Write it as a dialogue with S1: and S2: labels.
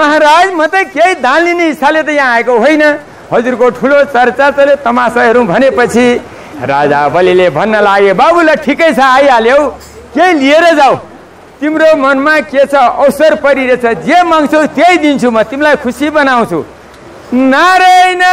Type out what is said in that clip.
S1: महाराज म त केही दान लिने इच्छाले त यहाँ आएको होइन, हजुरको ठुलो चर्चा चल्यो तमासा हेरौँ भनेपछि राजा बलिले भन्न लागे बाबुलाई ठिकै छ आइहाल्यौ, केही लिएर जाऊ, तिम्रो मनमा के छ अवसर परिरहेछ, जे माग्छौ त्यही दिन्छु, म तिमीलाई खुसी बनाउँछु। नारायण